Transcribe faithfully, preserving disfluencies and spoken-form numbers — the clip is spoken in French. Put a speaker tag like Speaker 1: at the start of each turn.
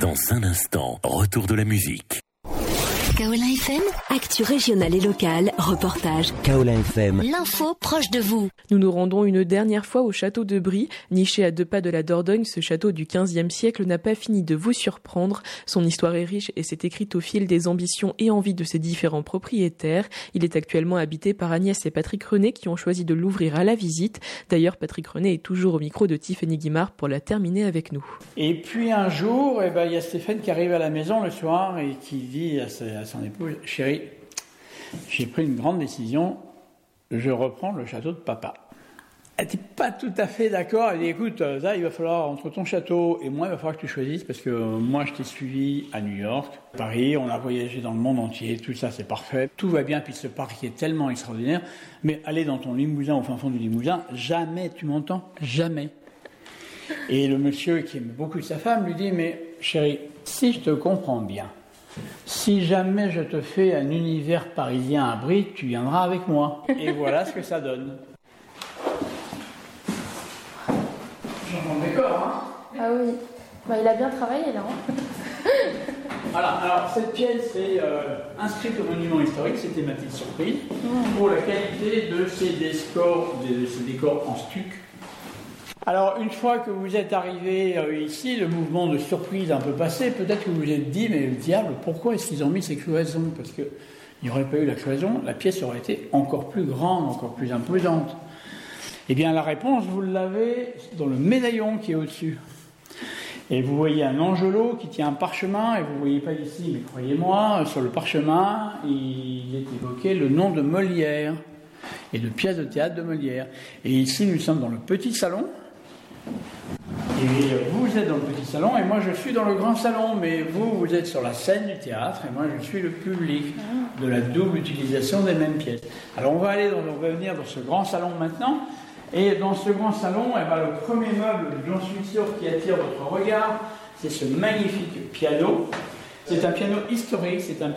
Speaker 1: Dans un instant, retour de la musique.
Speaker 2: Kaola F M, actu régionale et locale, reportage.
Speaker 3: Kaola F M,
Speaker 2: l'info proche de vous.
Speaker 4: Nous nous rendons une dernière fois au château de Brie. Niché à deux pas de la Dordogne, ce château du quinzième siècle n'a pas fini de vous surprendre. Son histoire est riche et s'est écrite au fil des ambitions et envies de ses différents propriétaires. Il est actuellement habité par Agnès et Patrick René qui ont choisi de l'ouvrir à la visite. D'ailleurs, Patrick René est toujours au micro de Tiffany Guimard pour la terminer avec nous.
Speaker 5: Et puis un jour, eh ben, il y a Stéphane qui arrive à la maison le soir et qui dit à, sa, à son épouse, « Chérie, j'ai pris une grande décision, je reprends le château de papa. » Elle n'était pas tout à fait d'accord. Elle dit, écoute, là, il va falloir, entre ton château et moi, il va falloir que tu choisisses, parce que moi, je t'ai suivi à New York, à Paris, on a voyagé dans le monde entier, tout ça, c'est parfait. Tout va bien, puis ce parc est tellement extraordinaire. Mais aller dans ton Limousin, au fin fond du Limousin, jamais, tu m'entends? Jamais. Et le monsieur, qui aime beaucoup sa femme, lui dit, mais chérie, si je te comprends bien, si jamais je te fais un univers parisien à Brie, tu viendras avec moi. Et voilà ce que ça donne. J'entends le décor, hein?
Speaker 6: Ah oui, bah, il a bien travaillé là. Hein.
Speaker 5: Voilà, alors cette pièce est euh, inscrite au monument historique, c'était ma petite surprise, mmh. pour la qualité de ces décors, de ces décors en stuc. Alors une fois que vous êtes arrivé euh, ici, le mouvement de surprise a un peu passé, peut-être que vous vous êtes dit, mais le diable, pourquoi est-ce qu'ils ont mis ces cloisons? Parce qu'il n'y aurait pas eu la cloison, la pièce aurait été encore plus grande, encore plus imposante. Eh bien, la réponse, vous l'avez dans le médaillon qui est au-dessus. Et vous voyez un angelot qui tient un parchemin, et vous ne voyez pas ici, mais croyez-moi, sur le parchemin, il est évoqué le nom de Molière, et de pièces de théâtre de Molière. Et ici, nous sommes dans le petit salon, et vous êtes dans le petit salon, et moi je suis dans le grand salon, mais vous, vous êtes sur la scène du théâtre, et moi je suis le public de la double utilisation des mêmes pièces. Alors on va aller, dans, on va venir dans ce grand salon maintenant. Et dans ce grand salon, eh ben, le premier meuble, j'en suis sûr, qui attire votre regard, c'est ce magnifique piano. C'est un piano historique, c'est un